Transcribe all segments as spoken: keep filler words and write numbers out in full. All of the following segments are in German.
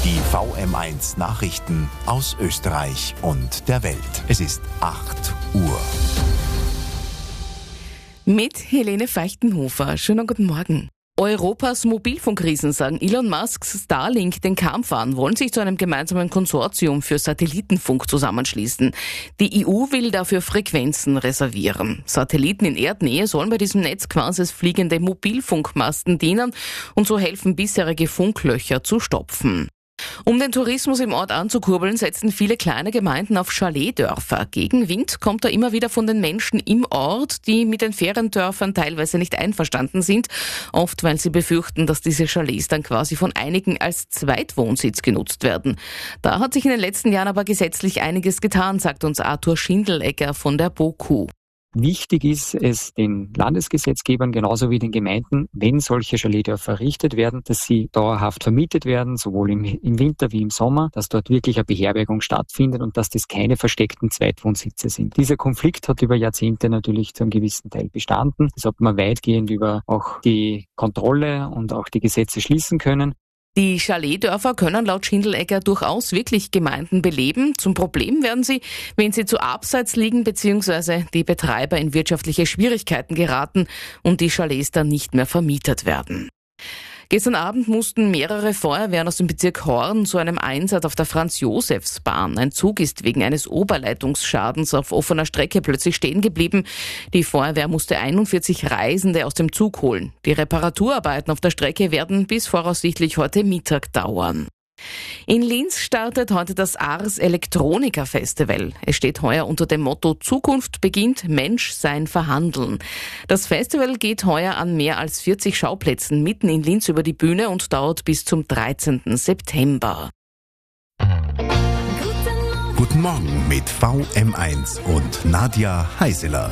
Die V M eins Nachrichten aus Österreich und der Welt. Es ist acht Uhr. Mit Helene Feichtenhofer. Schönen guten Morgen. Europas Mobilfunkriesen sagen Elon Musks Starlink den Kampf an, wollen sich zu einem gemeinsamen Konsortium für Satellitenfunk zusammenschließen. Die E U will dafür Frequenzen reservieren. Satelliten in Erdnähe sollen bei diesem Netz quasi als fliegende Mobilfunkmasten dienen und so helfen, bisherige Funklöcher zu stopfen. Um den Tourismus im Ort anzukurbeln, setzen viele kleine Gemeinden auf Chaletdörfer. Gegenwind kommt da immer wieder von den Menschen im Ort, die mit den Feriendörfern teilweise nicht einverstanden sind. Oft, weil sie befürchten, dass diese Chalets dann quasi von einigen als Zweitwohnsitz genutzt werden. Da hat sich in den letzten Jahren aber gesetzlich einiges getan, sagt uns Arthur Schindelegger von der BOKU. Wichtig ist es den Landesgesetzgebern genauso wie den Gemeinden, wenn solche Chaletdörfer errichtet werden, dass sie dauerhaft vermietet werden, sowohl im, im Winter wie im Sommer, dass dort wirklich eine Beherbergung stattfindet und dass das keine versteckten Zweitwohnsitze sind. Dieser Konflikt hat über Jahrzehnte natürlich zu einem gewissen Teil bestanden. Das hat man weitgehend über auch die Kontrolle und auch die Gesetze schließen können. Die Chaletdörfer können laut Schindelegger durchaus wirklich Gemeinden beleben. Zum Problem werden sie, wenn sie zu abseits liegen bzw. die Betreiber in wirtschaftliche Schwierigkeiten geraten und die Chalets dann nicht mehr vermietet werden. Gestern Abend mussten mehrere Feuerwehren aus dem Bezirk Horn zu einem Einsatz auf der Franz-Josefs-Bahn. Ein Zug ist wegen eines Oberleitungsschadens auf offener Strecke plötzlich stehen geblieben. Die Feuerwehr musste einundvierzig Reisende aus dem Zug holen. Die Reparaturarbeiten auf der Strecke werden bis voraussichtlich heute Mittag dauern. In Linz startet heute das Ars Electronica Festival. Es steht heuer unter dem Motto Zukunft beginnt, Mensch sein Verhandeln. Das Festival geht heuer an mehr als vierzig Schauplätzen mitten in Linz über die Bühne und dauert bis zum dreizehnten September. Guten Morgen mit V M eins und Nadja Heiseler.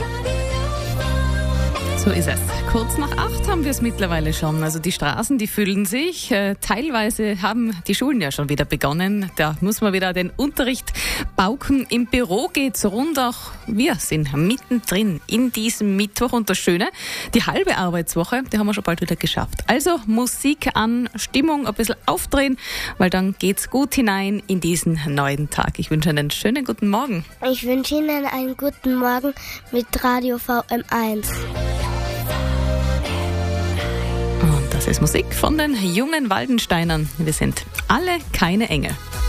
So ist es. Kurz nach acht haben wir es mittlerweile schon. Also die Straßen, die füllen sich. Äh, teilweise haben die Schulen ja schon wieder begonnen. Da muss man wieder den Unterricht pauken. Im Büro geht's rund. Auch wir sind mittendrin in diesem Mittwoch. Und das Schöne, die halbe Arbeitswoche, die haben wir schon bald wieder geschafft. Also Musik an, Stimmung ein bisschen aufdrehen, weil dann geht's gut hinein in diesen neuen Tag. Ich wünsche einen schönen guten Morgen. Ich wünsche Ihnen einen guten Morgen mit Radio V M eins. Und das ist Musik von den jungen Waldensteinern. Wir sind alle keine Engel.